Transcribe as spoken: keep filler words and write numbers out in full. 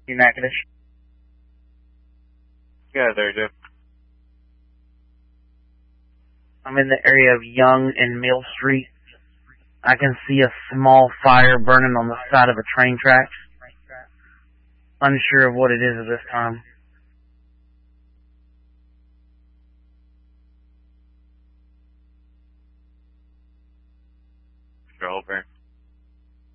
You Natchitoches? Yeah, there, Jeff. I'm in the area of Young and Mill Street. I can see a small fire burning on the side of a train track. Unsure of what it is at this time. Over.